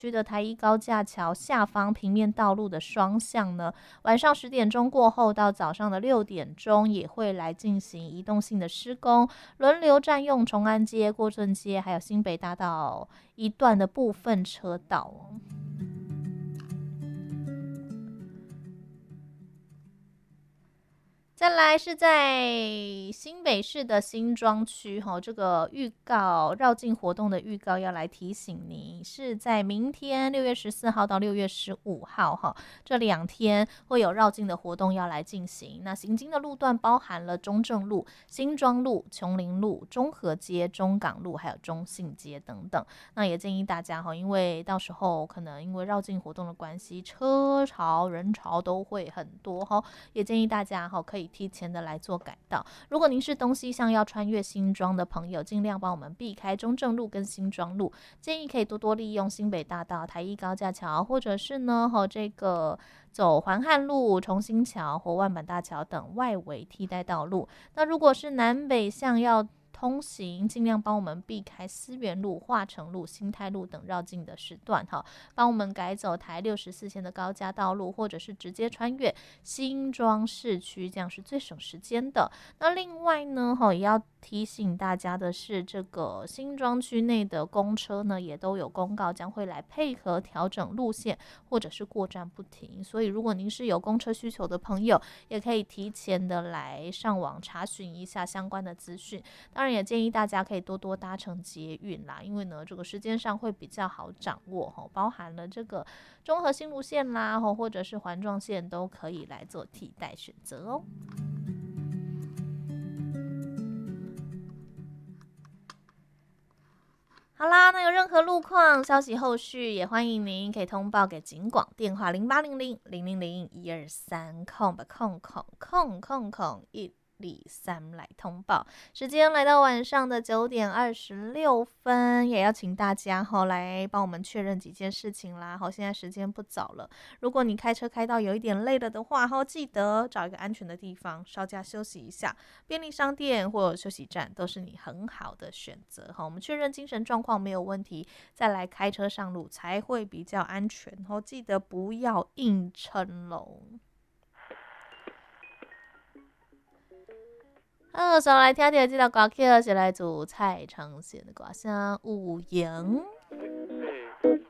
区的台一高架桥下方平面道路的双向呢，晚上10点钟过后到早上的6点钟也会来进行移动性的施工，轮流占用崇安街、过顺街还有新北大道一段的部分车道哦。再来是在新北市的新庄区这个预告绕境活动的预告要来提醒您，是在明天6月14号到6月15号这2天会有绕境的活动要来进行。那行经的路段包含了中正路、新庄路、琼林路、中和街、中港路还有中信街等等。那也建议大家因为到时候可能因为绕境活动的关系，车潮人潮都会很多也建议大家可以提前的来做改道。如果您是东西向要穿越新庄的朋友，尽量帮我们避开中正路跟新庄路，建议可以多多利用新北大道、台一高架桥，或者是呢这个走环汉路、重新桥或万板大桥等外围替代道路。那如果是南北向要通行，尽量帮我们避开思源路、化成路、新泰路等绕境的时段帮我们改走台64线的高架道路，或者是直接穿越新庄市区，这样是最省时间的。那另外呢也要提醒大家的是，这个新庄区内的公车呢也都有公告将会来配合调整路线，或者是过站不停。所以如果您是有公车需求的朋友，也可以提前的来上网查询一下相关的资讯。当然也建议大家可以多多搭乘捷运啦，因为呢这个时间上会比较好掌握包含了这个中和新路线啦或者是环状线都可以来做替代选择哦。好啦，那有任何路况消息后续也欢迎您可以通报给警广，电话0800-000-123123来通报。时间来到晚上的9点26分，也要请大家来帮我们确认几件事情啦。现在时间不早了，如果你开车开到有一点累了的话记得找一个安全的地方稍加休息一下，便利商店或休息站都是你很好的选择我们确认精神状况没有问题，再来开车上路才会比较安全记得不要硬撑咯。好，首来听到这首歌曲是来自蔡承宪的歌声《有影》。